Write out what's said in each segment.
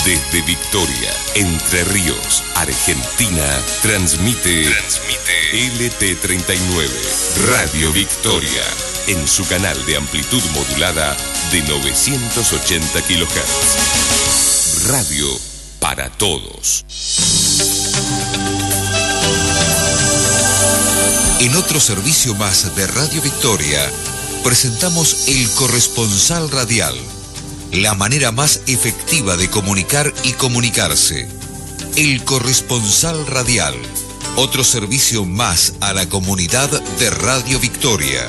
Desde Victoria, Entre Ríos, Argentina, transmite LT39, Radio Victoria, en su canal de amplitud modulada de 980 kHz. Radio para todos. En otro servicio más de Radio Victoria, presentamos El Corresponsal Radial, la manera más efectiva de comunicar y comunicarse. El Corresponsal Radial, otro servicio más a la comunidad de Radio Victoria.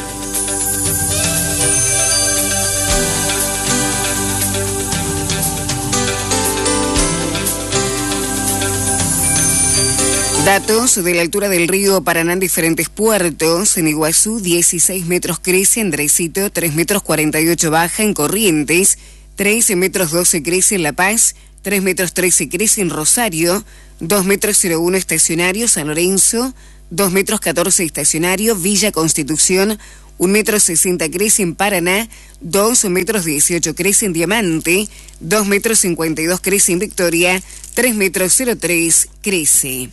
Datos de la altura del río Paraná en diferentes puertos. En Iguazú, 16 metros crece, en Drecito, 3 metros 48 baja, en Corrientes, 13 metros 12 crece en La Paz, 3 metros 13 crece en Rosario, 2 metros 01 estacionario, San Lorenzo, 2 metros 14 estacionario, Villa Constitución, 1 metro 60 crece en Paraná, 2 metros 18 crece en Diamante, 2 metros 52 crece en Victoria, 3 metros 03 crece.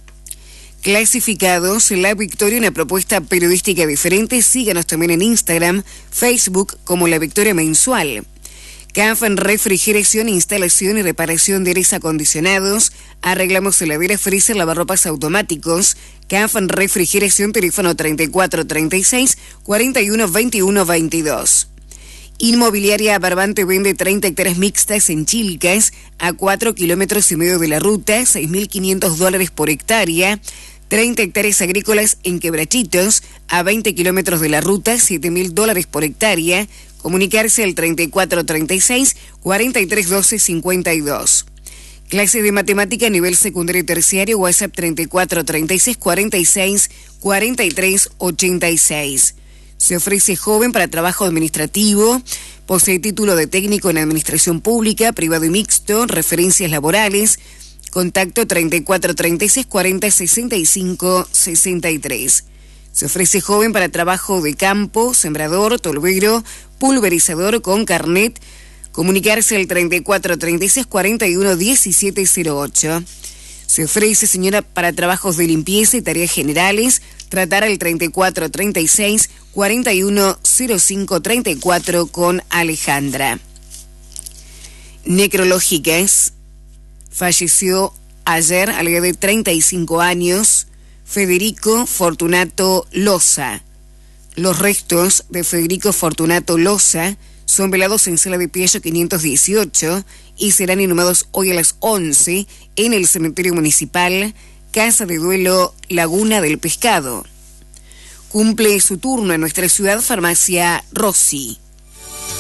Clasificados, La Victoria, una propuesta periodística diferente. Síganos también en Instagram, Facebook como La Victoria Mensual. CAF en refrigeración, instalación y reparación de aires acondicionados. Arreglamos heladeras, freezer, lavarropas automáticos. CAF en refrigeración, teléfono 3436 41 21 22. Inmobiliaria Barbante vende 30 hectáreas mixtas en Chilcas, a 4,5 kilómetros de la ruta, $6.500 por hectárea. 30 hectáreas agrícolas en Quebrachitos, a 20 kilómetros de la ruta, $7.000 por hectárea. Comunicarse al 3436 4312 52. Clase de matemática a nivel secundario y terciario, WhatsApp 3436 46 43 86. Se ofrece joven para trabajo administrativo, posee título de técnico en administración pública, privado y mixto, referencias laborales. Contacto 3436 40 65 63. Se ofrece joven para trabajo de campo, sembrador, tolvero, pulverizador con carnet. Comunicarse al 3436 41 1708. Se ofrece señora para trabajos de limpieza y tareas generales. Tratar al 3436 41 05 34 con Alejandra. Necrológicas. Falleció ayer a la edad de 35 años Federico Fortunato Loza. Los restos de Federico Fortunato Loza son velados en Sala de Piello 518 y serán inhumados hoy a las 11 en el cementerio municipal, Casa de Duelo Laguna del Pescado. Cumple su turno en nuestra ciudad Farmacia Rossi.